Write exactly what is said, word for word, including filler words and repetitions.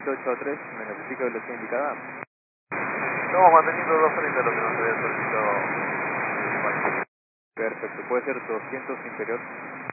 ocho a tres, me notifica velocidad indicada. Estamos manteniendo dos frente a lo que nos había solicitado. Perfecto, puede ser doscientos inferior.